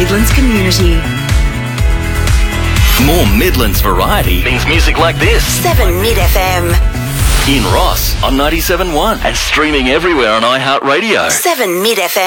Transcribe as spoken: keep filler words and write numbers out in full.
Midlands community. More Midlands variety means music like this. seven Mid F M. In Ross on ninety-seven point one and streaming everywhere on iHeartRadio. seven Mid F M.